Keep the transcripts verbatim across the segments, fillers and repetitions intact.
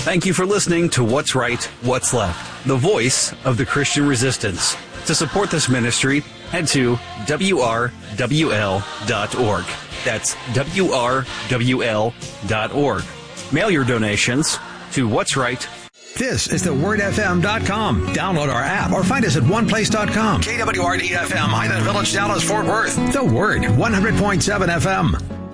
Thank you for listening to What's Right, What's Left, the voice of the Christian resistance. To support this ministry, head to W R W L dot org. That's W R W L dot org. Mail your donations to What's Right. This is the word f m dot com. Download our app or find us at one place dot com. K W R D F M, Highland Village, Dallas, Fort Worth. The Word, one hundred point seven F M.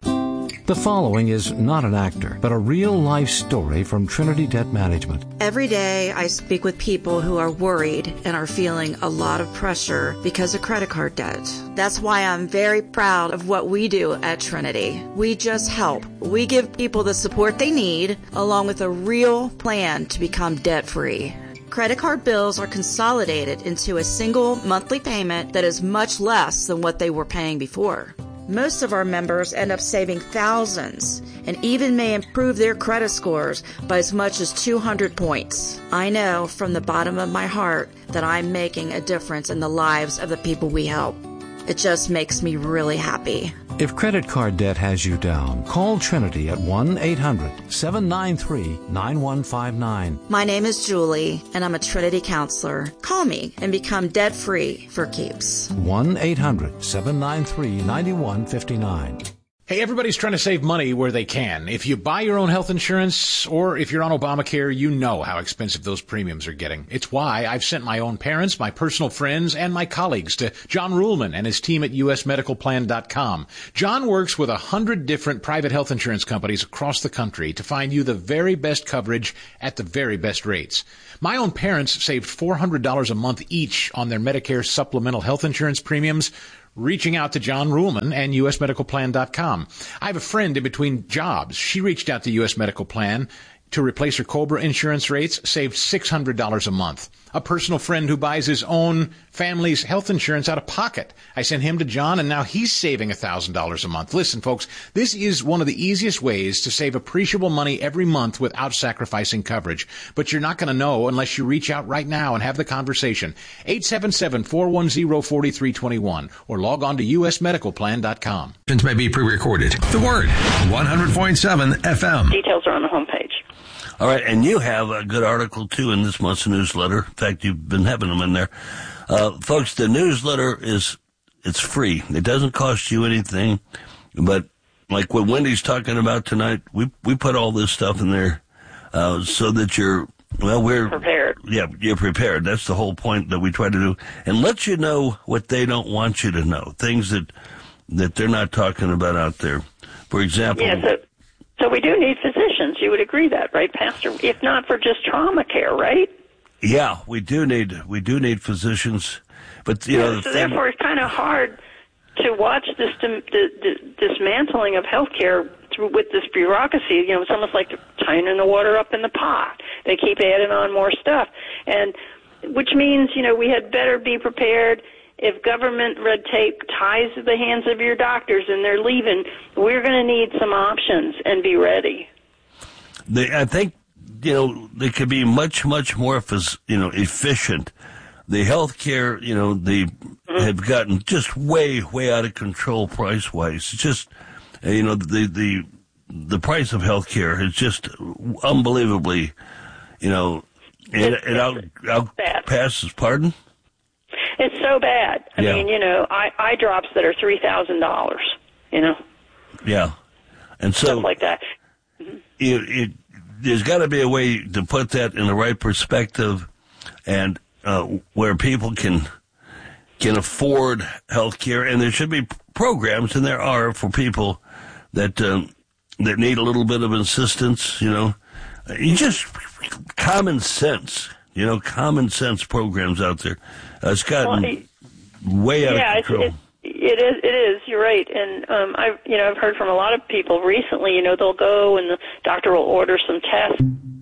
The following is not an actor, but a real-life story from Trinity Debt Management. Every day I speak with people who are worried and are feeling a lot of pressure because of credit card debt. That's why I'm very proud of what we do at Trinity. We just help. We give people the support they need, along with a real plan to become debt-free. Credit card bills are consolidated into a single monthly payment that is much less than what they were paying before. Most of our members end up saving thousands and even may improve their credit scores by as much as two hundred points. I know from the bottom of my heart that I'm making a difference in the lives of the people we help. It just makes me really happy. If credit card debt has you down, call Trinity at one eight hundred seven nine three nine one five nine. My name is Julie, and I'm a Trinity counselor. Call me and become debt-free for keeps. one eight hundred seven nine three nine one five nine. Hey, everybody's trying to save money where they can. If you buy your own health insurance or if you're on Obamacare, you know how expensive those premiums are getting. It's why I've sent my own parents, my personal friends, and my colleagues to John Ruhlman and his team at U S medical plan dot com. John works with a hundred different private health insurance companies across the country to find you the very best coverage at the very best rates. My own parents saved four hundred dollars a month each on their Medicare supplemental health insurance premiums, reaching out to John Ruhlman and U S medical plan dot com. I have a friend in between jobs. She reached out to U S Medical Plan to replace her COBRA insurance rates, saved six hundred dollars a month. A personal friend who buys his own family's health insurance out of pocket. I sent him to John, and now he's saving one thousand dollars a month. Listen, folks, this is one of the easiest ways to save appreciable money every month without sacrificing coverage. But you're not going to know unless you reach out right now and have the conversation. eight seven seven, four one zero, four three two one or log on to U S medical plan dot com. May be pre-recorded. The Word, one hundred point seven F M. Details are on the homepage. All right, and you have a good article, too, in this month's newsletter. In fact, you've been having them in there. Uh, folks, the newsletter is, it's free. It doesn't cost you anything, but like what Wendy's talking about tonight, we we put all this stuff in there uh, so that you're, well, we're... Prepared. Yeah, you're prepared. That's the whole point that we try to do. And let you know what they don't want you to know, things that, that they're not talking about out there. For example... Yeah, so, so we do need physicians. You would agree that, right, Pastor? If not for just trauma care, right? Yeah, we do need we do need physicians, but you yeah, know. The so thing, therefore, it's kind of hard to watch this dim, the, the dismantling of healthcare through with this bureaucracy. You know, it's almost like tying the water up in the pot. They keep adding on more stuff, and which means you know we had better be prepared. If government red tape ties the hands of your doctors and they're leaving, we're going to need some options and be ready. They, I think, you know, they could be much, much more, you know, efficient. The healthcare, you know, they mm-hmm. have gotten just way, way out of control price-wise. It's just, you know, the the the price of healthcare is just unbelievably, you know, it, it's, it out, out passes. Pardon? It's so bad. I yeah. mean, you know, eye, eye drops that are three thousand dollars, you know? Yeah. And so... Stuff like that. Mm-hmm. It, it, there's got to be a way to put that in the right perspective and uh, where people can can afford health care. And there should be programs, and there are, for people that um, that need a little bit of assistance, you know. You just common sense, you know, common sense programs out there. Uh, it's gotten well, it, way out yeah, of control. It's, it's, it is. It is. You're right. And um, I've, you know, I've heard from a lot of people recently. You know, they'll go and the doctor will order some tests.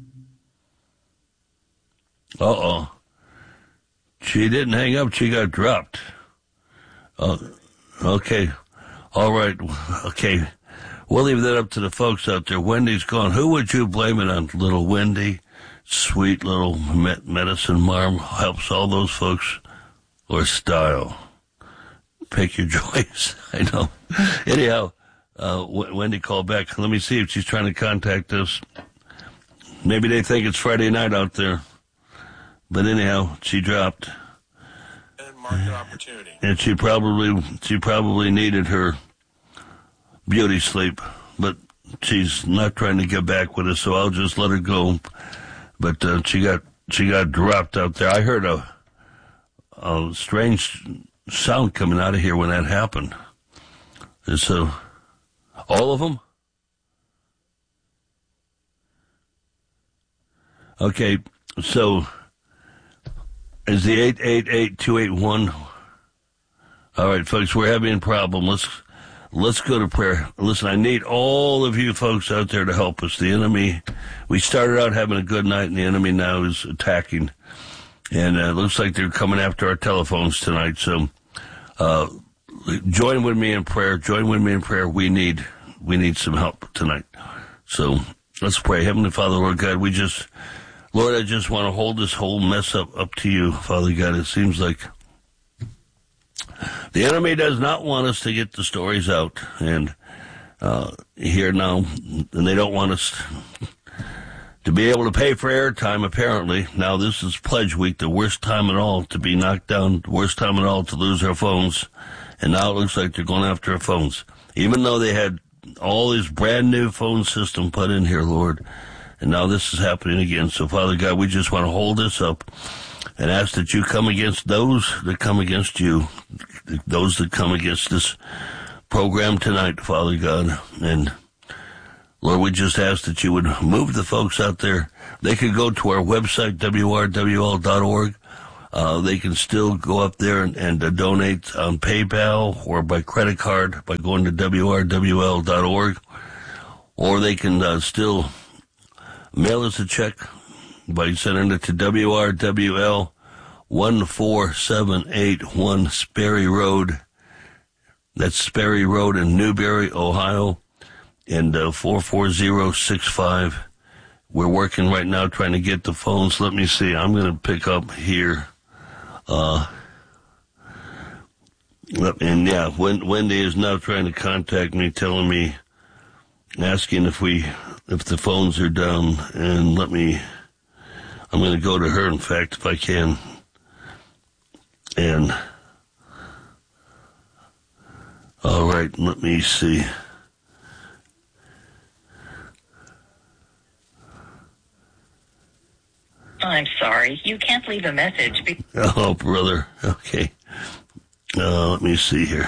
Uh oh. She didn't hang up. She got dropped. Uh, okay. All right. Okay. We'll leave that up to the folks out there. Wendy's gone. Who would you blame it on? Little Wendy, sweet little medicine mom, helps all those folks, or Style? Pick your choice. I know. Anyhow, uh, Wendy called back. Let me see if she's trying to contact us. Maybe they think it's Friday night out there. But anyhow, she dropped. And market opportunity. And she probably she probably needed her beauty sleep. But she's not trying to get back with us, so I'll just let her go. But uh, she got she got dropped out there. I heard a, a strange sound coming out of here when that happened. And so, all of them? Okay, so is the eight eight eight, two eight one? All right, folks, we're having a problem. Let's let's go to prayer. Listen, I need all of you folks out there to help us. The enemy, we started out having a good night, and the enemy now is attacking. And uh, it looks like they're coming after our telephones tonight. So uh, join with me in prayer. Join with me in prayer. We need we need some help tonight. So let's pray. Heavenly Father, Lord God, we just... Lord, I just want to hold this whole mess up, up to you, Father God. It seems like the enemy does not want us to get the stories out and uh, here now, and they don't want us to be able to pay for airtime, apparently. Now, this is Pledge Week, the worst time at all to be knocked down, the worst time at all to lose our phones, and now it looks like they're going after our phones. Even though they had all this brand new phone system put in here, Lord, and now this is happening again. So, Father God, we just want to hold this up and ask that you come against those that come against you, those that come against this program tonight, Father God. And, Lord, we just ask that you would move the folks out there. They could go to our website, W R W L dot org. Uh, they can still go up there and, and uh, donate on PayPal or by credit card by going to W R W L dot org. Or they can uh, still... mail us a check by sending it to W R W L one four seven eight one Sperry Road. That's Sperry Road in Newberry, Ohio, and uh, four four zero six five. We're working right now trying to get the phones. Let me see. I'm going to pick up here. Uh, and yeah, Wendy is now trying to contact me, telling me, asking if we... if the phones are down, and let me, I'm going to go to her, in fact, if I can, and, all right, let me see. I'm sorry, you can't leave a message. Be- oh, brother, okay, uh, let me see here.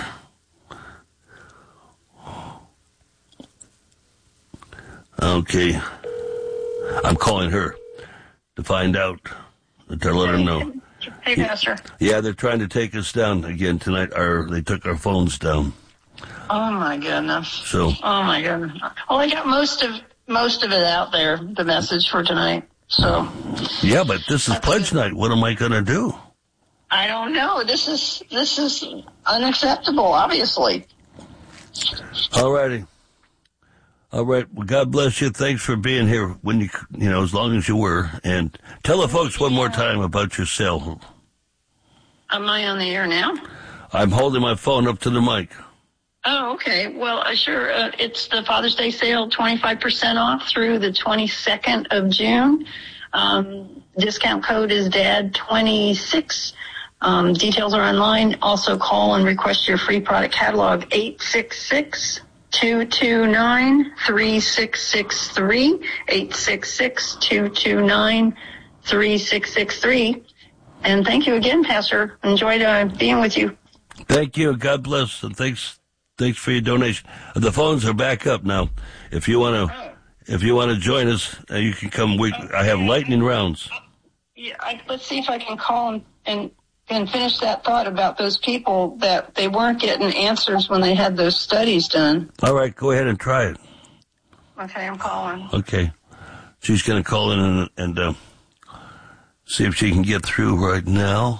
Okay, I'm calling her to find out, to let her know. Hey, Pastor. Yeah, they're trying to take us down again tonight. Our, they took our phones down. Oh my goodness. So. Oh my goodness. Well, I got most of most of it out there. The message for tonight. So. Yeah, but this is Pledge Night. What am I going to do? I don't know. This is this is unacceptable. Obviously. All righty. All right. Well, God bless you. Thanks for being here when you, you know, as long as you were. And tell the folks one more time about your cell. Am I on the air now? I'm holding my phone up to the mic. Oh, okay. Well, uh, sure. Uh, it's the Father's Day sale, twenty-five percent off through the twenty-second of June. Um, discount code is D A D twenty-six. Um, details are online. Also call and request your free product catalog, eight six six, two two nine, three six six three, eight six six, two two nine, three six six three. And thank you again, Pastor. Enjoyed uh, being with you. Thank you. God bless. And thanks thanks for your donation. The phones are back up now. If you want to if you want to join us, uh, you can come. We, I have lightning rounds. Yeah, I, let's see if I can call and, and and finish that thought about those people that they weren't getting answers when they had those studies done. All right, go ahead and try it. Okay, I'm calling. Okay. She's going to call in and, and uh, see if she can get through right now.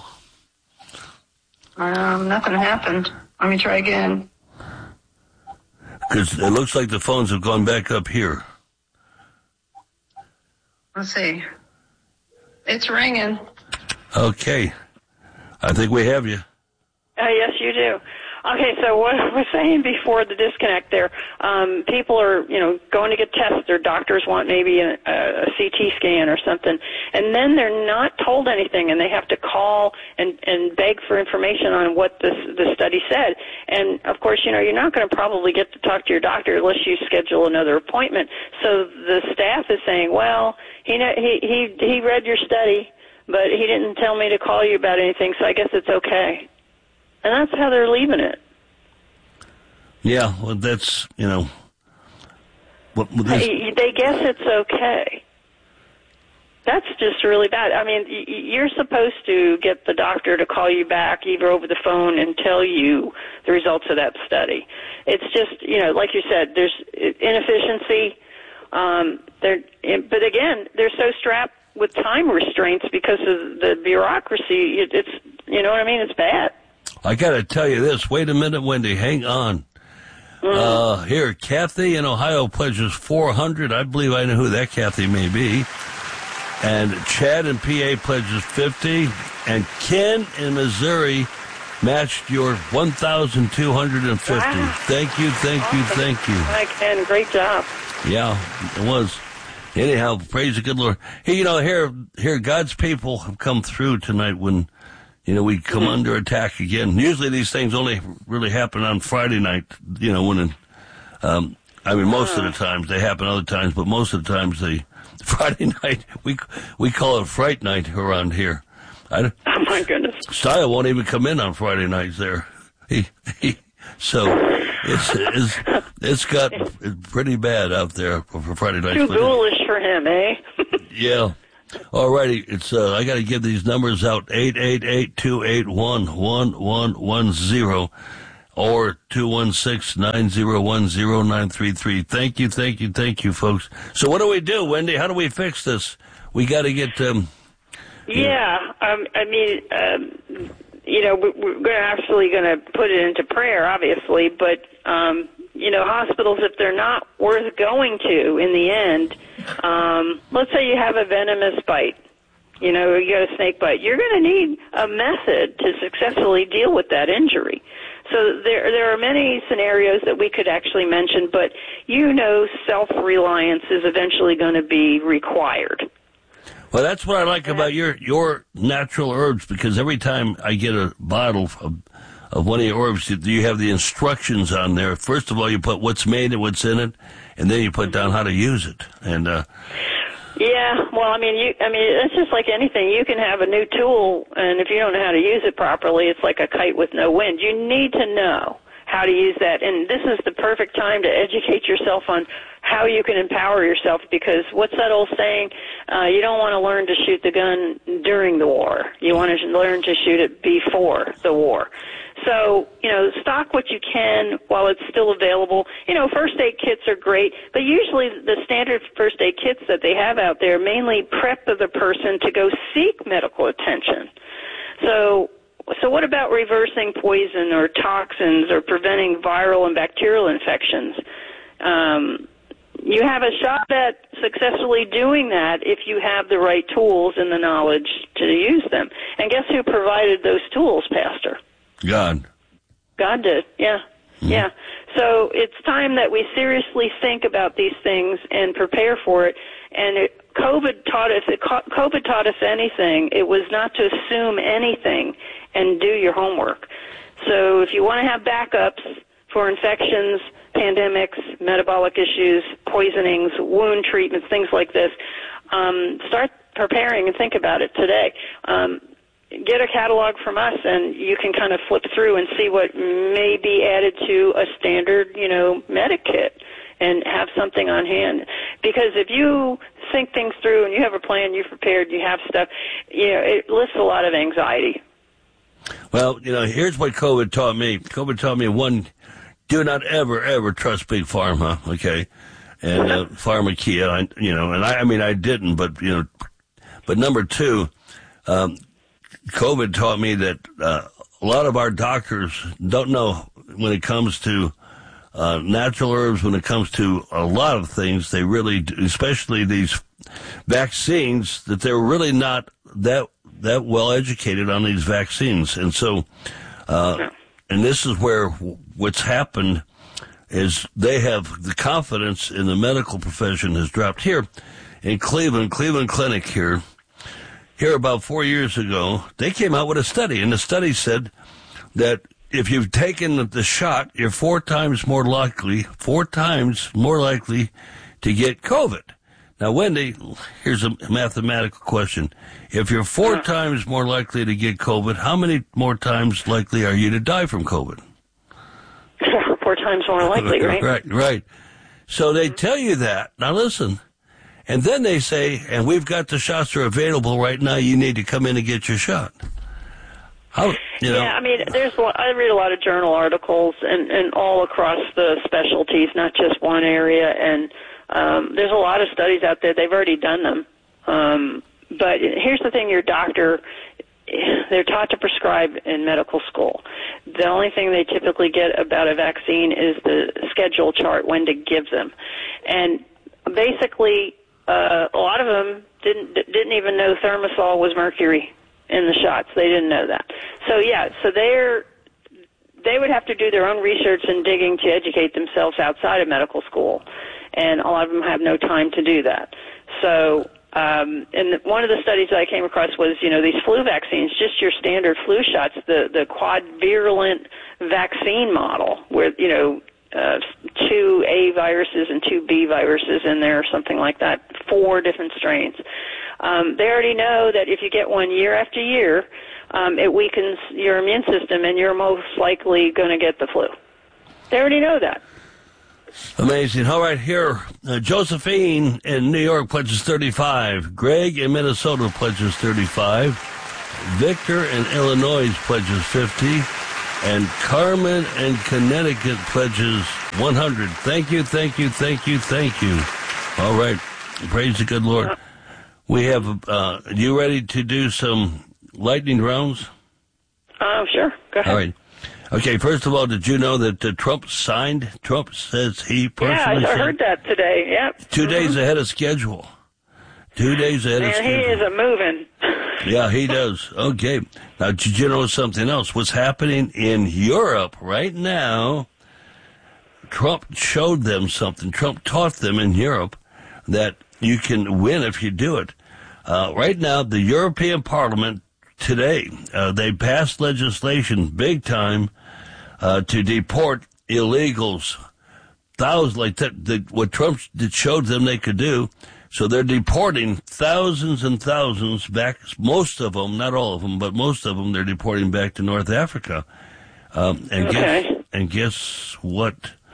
Um, nothing happened. Let me try again. Because it looks like the phones have gone back up here. Let's see. It's ringing. Okay. I think we have you. Uh, yes, you do. Okay, so what I was saying before the disconnect there, um, people are, you know, going to get tests. Their doctors want maybe a, a C T scan or something, and then they're not told anything, and they have to call and, and beg for information on what this the study said. And, of course, you know, you're not going to probably get to talk to your doctor unless you schedule another appointment. So the staff is saying, well, he he he, he read your study, but he didn't tell me to call you about anything, so I guess it's okay. And that's how they're leaving it. Yeah, well, that's, you know. What, what this... they, they guess it's okay. That's just really bad. I mean, you're supposed to get the doctor to call you back either over the phone and tell you the results of that study. It's just, you know, like you said, there's inefficiency. Um, they're, but again, they're so strapped with time restraints because of the bureaucracy. It, it's, you know what I mean? It's bad. I got to tell you this. Wait a minute, Wendy. Hang on. Mm. Uh, here, Kathy in Ohio pledges four hundred. I believe I know who that Kathy may be. And Chad in P A pledges fifty. And Ken in Missouri matched your one thousand two hundred fifty. Wow. Thank you, thank awesome. you, thank you. Hi, Ken. Great job. Yeah, it was. Anyhow, praise the good Lord. Hey, you know, here, here, God's people have come through tonight when, you know, we come mm-hmm. under attack again. Usually these things only really happen on Friday night, you know, when, um, I mean, most uh. of the times they happen other times, but most of the times they, Friday night, we, we call it Fright Night around here. I, oh my goodness. Style won't even come in on Friday nights there. He, he, so it's, it's, it's got pretty bad out there for, for Friday nights. Too ghoulish for him, eh? Yeah. All righty. It's, uh, I got to give these numbers out. eight eight eight, two eight one, one one one zero or two one six, nine zero one, zero nine three three. Thank you, thank you, thank you, folks. So what do we do, Wendy? How do we fix this? We got to get, um, yeah, um, I mean, um, you know, we're going to actually going to put it into prayer, obviously, but, um, you know, hospitals, if they're not worth going to in the end, um, let's say you have a venomous bite, you know, you got a snake bite, you're going to need a method to successfully deal with that injury. So there there are many scenarios that we could actually mention, but you know self-reliance is eventually going to be required. Well, that's what I like about your your natural herbs, because every time I get a bottle of, of one of your herbs, you have the instructions on there. First of all, you put what's made and what's in it, and then you put down how to use it. And uh, yeah, well, I mean, you, I mean, it's just like anything. You can have a new tool, and if you don't know how to use it properly, it's like a kite with no wind. You need to know how to use that, and this is the perfect time to educate yourself on how you can empower yourself, because what's that old saying? Uh, you don't want to learn to shoot the gun during the war. You want to learn to shoot it before the war. So, you know, stock what you can while it's still available. You know, first aid kits are great, but usually the standard first aid kits that they have out there mainly prep the person to go seek medical attention. So, so what about reversing poison or toxins or preventing viral and bacterial infections? Um, you have a shot at successfully doing that if you have the right tools and the knowledge to use them. And guess who provided those tools, Pastor? God. God did, yeah. Mm-hmm. Yeah. So it's time that we seriously think about these things and prepare for it. And it, COVID taught us, if COVID taught us anything, it was not to assume anything and do your homework. So if you want to have backups for infections, pandemics, metabolic issues, poisonings, wound treatments, things like this, um, start preparing and think about it today. Um, get a catalog from us, and you can kind of flip through and see what may be added to a standard, you know, medic kit, and have something on hand. Because if you think things through and you have a plan, you're prepared, you have stuff, you know, it lifts a lot of anxiety. Well, you know, here's what COVID taught me. COVID taught me, one, do not ever, ever trust Big Pharma, okay? And uh, Pharmacia, you know, and I, I mean, I didn't, but, you know, but number two, um, COVID taught me that uh, a lot of our doctors don't know when it comes to uh, natural herbs, when it comes to a lot of things. They really do, especially these vaccines, that they're really not that that well educated on these vaccines. And so uh, and this is where what's happened is they have the confidence in the medical profession has dropped. Here in Cleveland, Cleveland Clinic here, here about four years ago, they came out with a study, and the study said that if you've taken the shot, you're four times more likely, four times more likely to get COVID. Now, Wendy, here's a mathematical question. If you're four times more likely to get COVID, how many more times likely are you to die from COVID? Four times more likely, right? Right, right. So they tell you that. Now, listen. And then they say, and we've got the shots are available right now. You need to come in and get your shot. How, you know, yeah, I mean, there's. I read a lot of journal articles and, and all across the specialties, not just one area. And um, there's a lot of studies out there. They've already done them. Um, but here's the thing: your doctor, they're taught to prescribe in medical school. The only thing they typically get about a vaccine is the schedule chart when to give them, and basically, uh, a lot of them didn't didn't even know Thimerosal was mercury in the shots. They didn't know that. So yeah, so they're they would have to do their own research and digging to educate themselves outside of medical school, and a lot of them have no time to do that. So, um, and one of the studies that I came across was, you know, these flu vaccines, just your standard flu shots, the the quadrivalent vaccine model, where, you know, uh, two A viruses and two B viruses in there, or something like that, four different strains. Um, they already know that if you get one year after year, um, it weakens your immune system, and you're most likely going to get the flu. They already know that. Amazing. All right, here, uh, Josephine in New York pledges thirty-five. Greg in Minnesota pledges thirty-five. Victor in Illinois pledges fifty. And Carmen in Connecticut pledges one hundred. Thank you, thank you, thank you, thank you. All right. Praise the good Lord. We have, uh, you ready to do some lightning rounds? Oh, uh, sure. Go ahead. All right. Okay, first of all, did you know that uh, Trump signed? Trump says he personally Yeah, I signed, heard that today, yep. Two mm-hmm. days ahead of schedule. Two days ahead Man, of schedule. he is a moving. Yeah, he does. Okay. Now, did you know something else? What's happening in Europe right now, Trump showed them something. Trump taught them in Europe that you can win if you do it. Uh, right now, the European Parliament today, uh, they passed legislation big time uh, to deport illegals. Thousands, like that, that, what Trump did showed them they could do. So they're deporting thousands and thousands back, most of them, not all of them, but most of them, they're deporting back to North Africa. Um, and, okay. guess, and guess what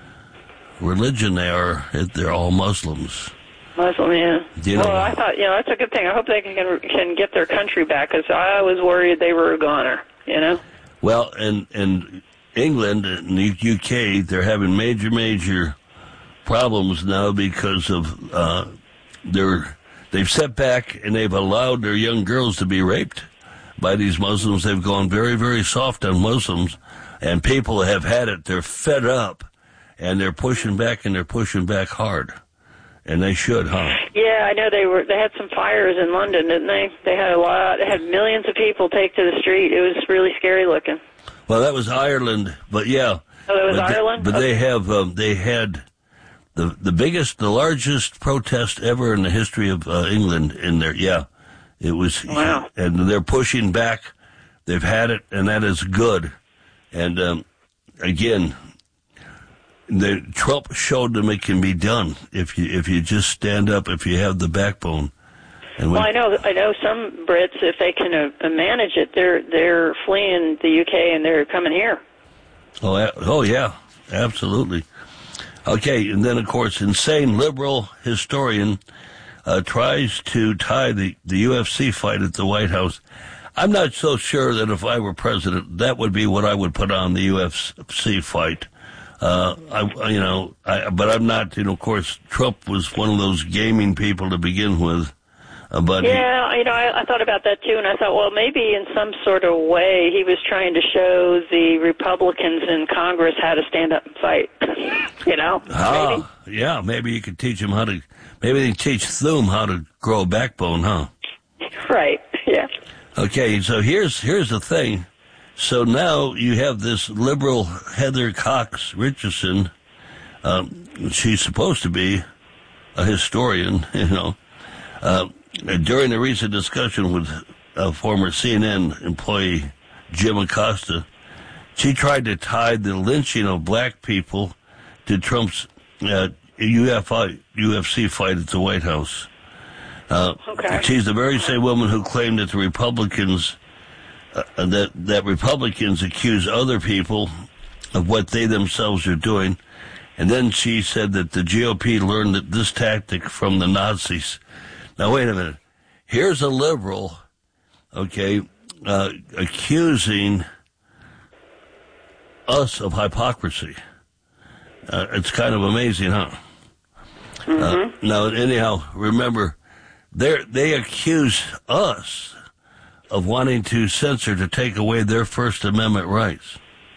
religion they are? They're all Muslims. Muslim, yeah. You know, well, I thought, you know, that's a good thing. I hope they can can get their country back, because I was worried they were a goner, you know? Well, in, in England and the U K, they're having major, major problems now because of... Uh, They're, they've set back and they've allowed their young girls to be raped by these Muslims. They've gone very, very soft on Muslims, and people have had it. They're fed up, and they're pushing back, and they're pushing back hard. And they should, huh? Yeah, I know they were. They had some fires in London, didn't they? They had a lot. They had millions of people take to the street. It was really scary looking. Well, that was Ireland, but yeah. Oh, that was but Ireland? They, but okay. they have, um, they had... The the biggest, the largest protest ever in the history of uh, England in there. Yeah, it was. Wow. And they're pushing back. They've had it, and that is good. And um, again, the Trump showed them it can be done if you if you just stand up, if you have the backbone. And well, I know I know some Brits, if they can uh, manage it, they're they're fleeing the U K and they're coming here. Oh, oh yeah, absolutely. Okay, and then, of course, insane liberal historian uh, tries to tie the, the U F C fight at the White House. I'm not so sure that if I were president, that would be what I would put on the U F C fight. Uh, I, you know, I, but I'm not, you know, of course, Trump was one of those gaming people to begin with. Uh, but yeah, he, you know, I, I thought about that too, and I thought, well, maybe in some sort of way he was trying to show the Republicans in Congress how to stand up and fight. You know, ah, maybe. Yeah, maybe you could teach them how to. Maybe they teach Thum how to grow a backbone, huh? Right. Yeah. Okay, so here's here's the thing. So now you have this liberal Heather Cox Richardson. Um, she's supposed to be a historian, you know. Uh, during a recent discussion with a former C N N employee, Jim Acosta, she tried to tie the lynching of black people to Trump's uh, U F C fight at the White House. Uh, okay. She's the very same woman who claimed that the Republicans uh, that that Republicans accuse other people of what they themselves are doing, and then she said that the G O P learned that this tactic from the Nazis. Now wait a minute. Here's a liberal, okay, uh, accusing us of hypocrisy. Uh, it's kind of amazing, huh? Mm-hmm. Uh, now, anyhow, remember, they they accuse us of wanting to censor, to take away their First Amendment rights.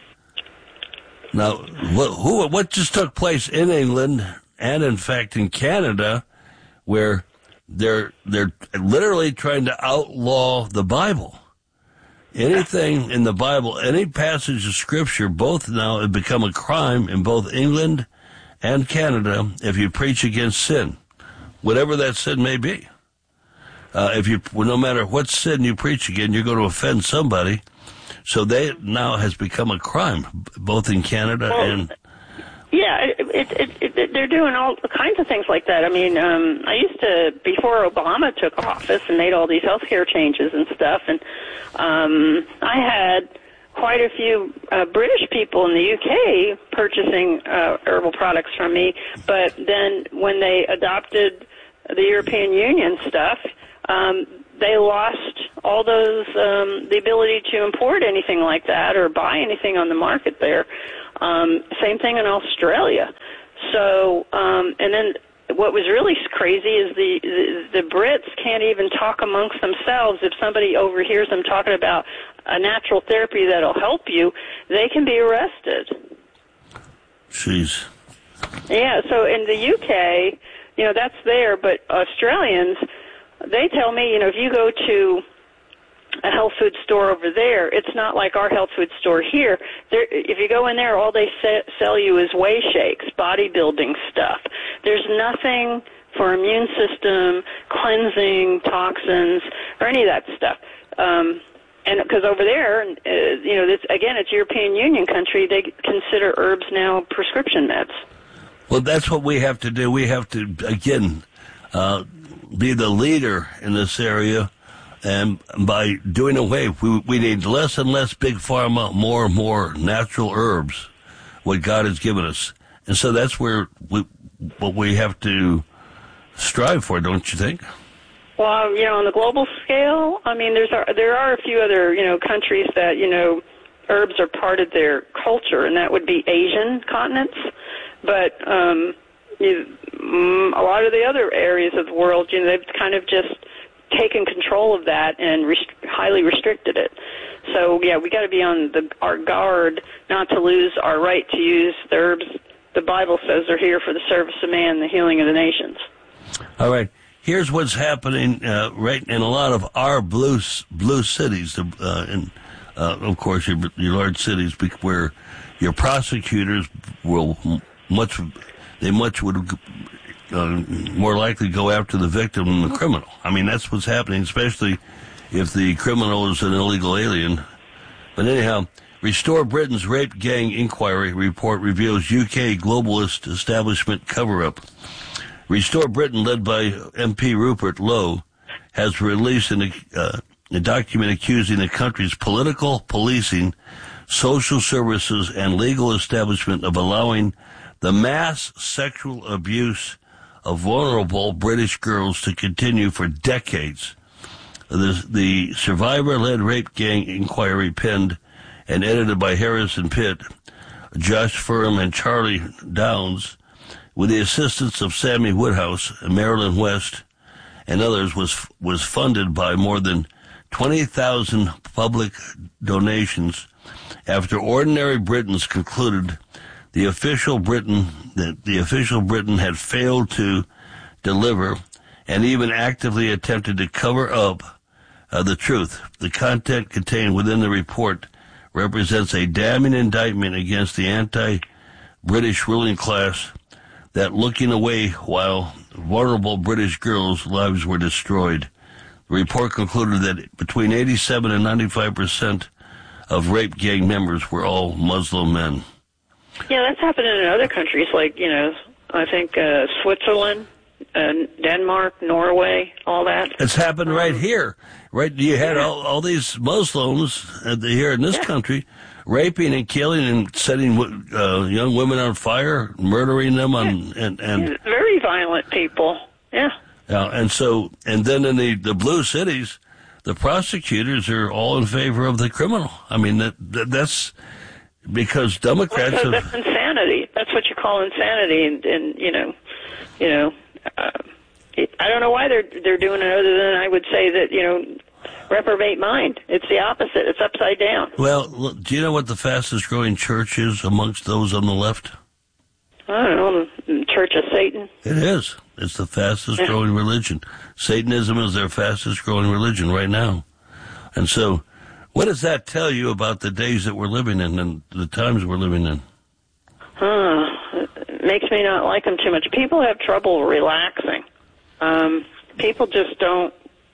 Now, what, who, what just took place in England and, in fact, in Canada, where they're they're literally trying to outlaw the Bible? Anything in the Bible, any passage of Scripture, both now have become a crime in both England and Canada if you preach against sin, whatever that sin may be. Uh, if you, well, no matter what sin you preach again, you're going to offend somebody. So they now has become a crime, both in Canada well, and. Yeah, it, it, it, it, they're doing all kinds of things like that. I mean, um, I used to, before Obama took office and made all these healthcare changes and stuff, and um, I had quite a few uh, British people in the U K purchasing uh, herbal products from me, but then when they adopted the European Union stuff, um, they lost all those, um, the ability to import anything like that or buy anything on the market there. Um, same thing in Australia. So, um, and then what was really crazy is the, the the Brits can't even talk amongst themselves. If somebody overhears them talking about a natural therapy that'll help you, they can be arrested. Jeez. Yeah, so in the U K, you know, that's there, but Australians, they tell me, you know, if you go to a health food store over there, it's not like our health food store here. There, if you go in there, all they se- sell you is whey shakes, bodybuilding stuff. There's nothing for immune system, cleansing, toxins, or any of that stuff. Um, and because over there, uh, you know, this, again, it's European Union country, they consider herbs now prescription meds. Well, that's what we have to do. We have to, again, uh, be the leader in this area. And by doing away, we, we need less and less big pharma, more and more natural herbs, what God has given us. And so that's where we, what we have to strive for, don't you think? Well, you know, on the global scale, I mean, there's there are a few other, you know, countries that, you know, herbs are part of their culture, and that would be Asian continents. But um, you, a lot of the other areas of the world, you know, they've kind of just taken control of that and rest- highly restricted it. So, yeah, we got to be on the, our guard not to lose our right to use the herbs the Bible says are here for the service of man, the healing of the nations. All right. Here's what's happening uh, right in a lot of our blue blue cities, uh, in, uh, of course, your, your large cities, where your prosecutors will much, they much would Uh, more likely go after the victim than the criminal. I mean, that's what's happening, especially if the criminal is an illegal alien. But anyhow, Restore Britain's Rape Gang Inquiry report reveals U K globalist establishment cover-up. Restore Britain, led by M P Rupert Lowe, has released an, uh, a document accusing the country's political, policing, social services, and legal establishment of allowing the mass sexual abuse of vulnerable British girls to continue for decades. The, the survivor-led rape gang inquiry, penned and edited by Harrison Pitt, Josh Firm, and Charlie Downs, with the assistance of Sammy Woodhouse, Marilyn West, and others, was was funded by more than twenty thousand public donations after ordinary Britons concluded The official Britain, that the official Britain had failed to deliver and even actively attempted to cover up uh, the truth. The content contained within the report represents a damning indictment against the anti-British ruling class that looking away while vulnerable British girls' lives were destroyed. The report concluded that between eighty-seven and ninety-five percent of rape gang members were all Muslim men. Yeah, that's happening in other countries like, you know, I think uh, Switzerland, uh, Denmark, Norway, all that. It's happened right here. Right, you had yeah. all, all these Muslims uh, here in this yeah. country raping and killing and setting uh, young women on fire, murdering them on yeah. and, and yeah, very violent people. Yeah. Yeah, and so and then in the, the blue cities, the prosecutors are all in favor of the criminal. I mean that, that that's because Democrats well, so have, that's insanity. That's what you call insanity, and, and you know, you know, uh, I don't know why they're they're doing it. Other than I would say that you know, reprobate mind. It's the opposite. It's upside down. Well, look, do you know what the fastest growing church is amongst those on the left? I don't know, the Church of Satan. It is. It's the fastest yeah. growing religion. Satanism is their fastest growing religion right now. And so, what does that tell you about the days that we're living in and the times we're living in? Huh. It makes me not like them too much. People have trouble relaxing. Um, people just don't.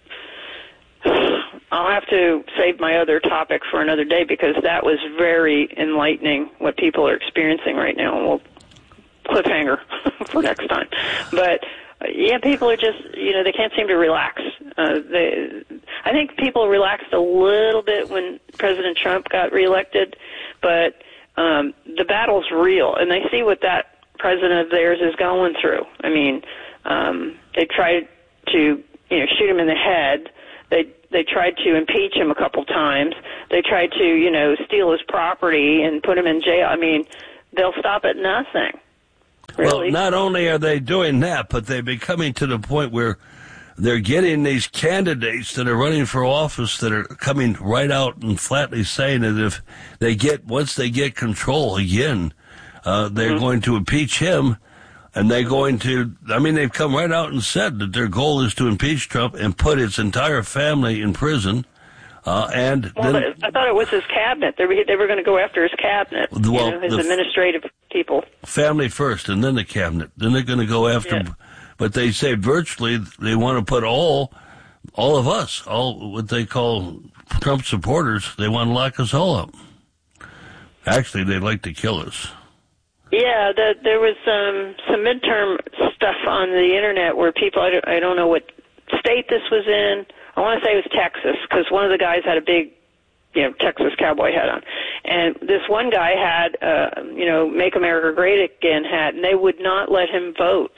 I'll have to save my other topic for another day because that was very enlightening what people are experiencing right now. And we'll cliffhanger for next time. But, uh, yeah, people are just, you know, they can't seem to relax. Uh, they, I think people relaxed a little bit when President Trump got reelected, but um, the battle's real, and they see what that president of theirs is going through. I mean, um, they tried to, you know, shoot him in the head. They they tried to impeach him a couple times. They tried to, you know, steal his property and put him in jail. I mean, they'll stop at nothing. Really? Well, not only are they doing that, but they're becoming to the point where they're getting these candidates that are running for office that are coming right out and flatly saying that if they get, once they get control again, uh, they're mm-hmm. going to impeach him, and they're going to, I mean, they've come right out and said that their goal is to impeach Trump and put his entire family in prison. Uh, and well, then, I thought it was his cabinet. They were, they were going to go after his cabinet, well, you know, his administrative people. Family first, and then the cabinet. Then they're going to go after. Yeah. But they say virtually they want to put all, all of us, all what they call Trump supporters. They want to lock us all up. Actually, they'd like to kill us. Yeah, the, there was um, some midterm stuff on the internet where people. I don't, I don't know what state this was in. I want to say it was Texas, because one of the guys had a big, you know, Texas cowboy hat on. And this one guy had, uh, you know, Make America Great Again hat, and they would not let him vote.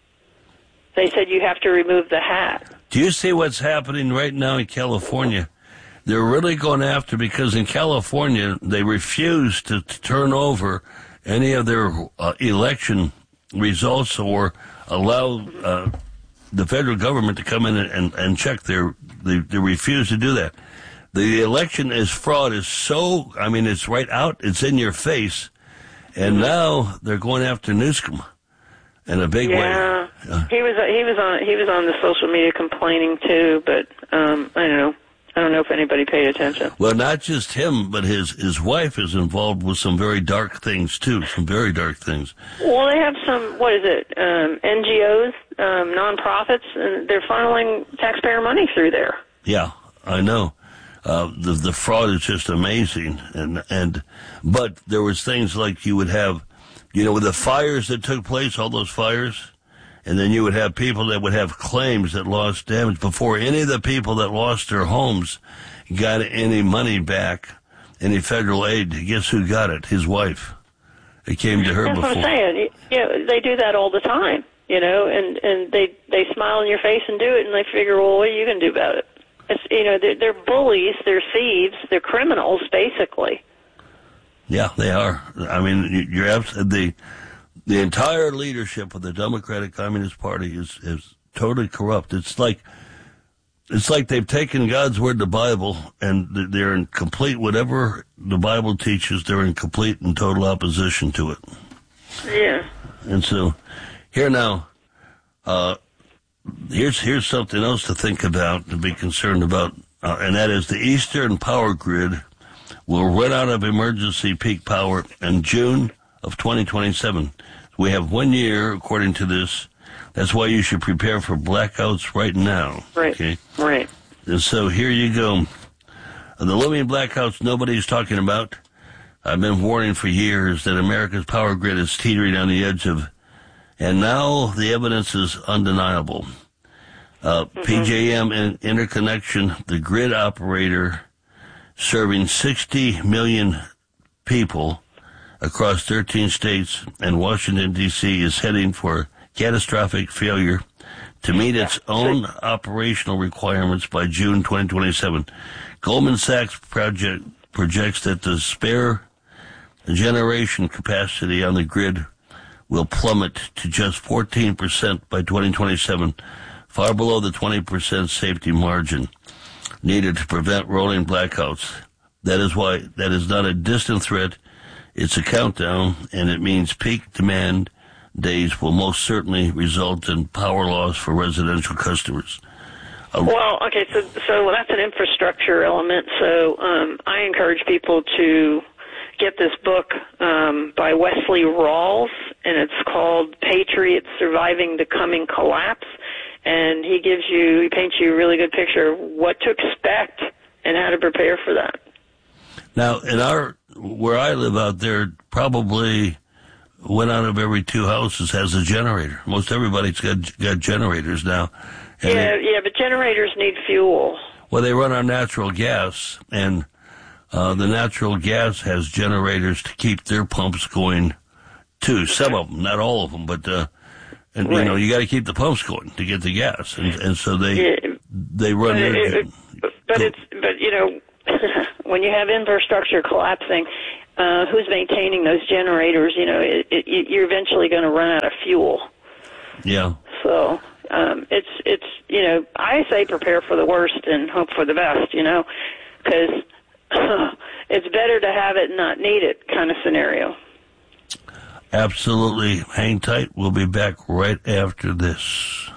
They said you have to remove the hat. Do you see what's happening right now in California? They're really going after, because in California, they refuse to, to turn over any of their uh, election results or allow uh, the federal government to come in and, and, and check their, they, they refuse to do that. The election is fraud is so, I mean, it's right out, it's in your face, and mm-hmm. now they're going after Newsom in a big yeah. way. Yeah, he was he was on he was on the social media complaining too, but um, I don't know. I don't know if anybody paid attention. Well, not just him, but his, his wife is involved with some very dark things, too. Some very dark things. Well, they have some, what is it, um, N G Os, um, nonprofits, and they're funneling taxpayer money through there. Yeah, I know. Uh, the, the fraud is just amazing. And, and, but there was things like you would have, you know, with the fires that took place, all those fires, and then you would have people that would have claims that lost damage before any of the people that lost their homes got any money back, any federal aid. Guess who got it? His wife. It came to her That's before. That's what I'm saying. You know, they do that all the time, you know, and, and they, they smile in your face and do it, and they figure, well, what are you going to do about it? It's, you know, they're, they're bullies, they're thieves, they're criminals, basically. Yeah, they are. I mean, you're absolutely... The, The entire leadership of the Democratic Communist Party is, is totally corrupt. It's like, it's like they've taken God's word, the Bible, and they're in complete, whatever the Bible teaches, they're in complete and total opposition to it. Yeah. And so, here now, uh, here's, here's something else to think about, to be concerned about, uh, and that is the Eastern Power Grid will run out of emergency peak power in June of twenty twenty-seven. We have one year, according to this. That's why you should prepare for blackouts right now. Right. Okay? Right. And so here you go. The looming blackouts nobody's talking about. I've been warning for years that America's power grid is teetering on the edge of, and now the evidence is undeniable. Uh, mm-hmm. P J M in, interconnection, the grid operator serving sixty million people across thirteen states and Washington, D C is heading for catastrophic failure to meet its own operational requirements by June twenty twenty-seven. Goldman Sachs project projects that the spare generation capacity on the grid will plummet to just fourteen percent by twenty twenty-seven, far below the twenty percent safety margin needed to prevent rolling blackouts. That is why that is not a distant threat. It's a countdown, and it means peak demand days will most certainly result in power loss for residential customers. Uh, well, okay, so so that's an infrastructure element. So um, I encourage people to get this book um, by Wesley Rawls, and it's called Patriots Surviving the Coming Collapse. And he gives you, he paints you a really good picture of what to expect and how to prepare for that. Now, in our, where I live out there, probably one out of every two houses has a generator. Most everybody's got got generators now. And yeah, it, yeah, but generators need fuel. Well, they run on natural gas, and uh, the natural gas has generators to keep their pumps going, too. Some of them, not all of them, but uh, and right. you know you got to keep the pumps going to get the gas, and and so they yeah. they run. But, their, it, it, but it's but you know when you have infrastructure collapsing. Uh, who's maintaining those generators? You know, it, it, you're eventually going to run out of fuel. Yeah. So um, it's it's you know I say prepare for the worst and hope for the best. You know, because uh, it's better to have it and not need it kind of scenario. Absolutely. Hang tight. We'll be back right after this.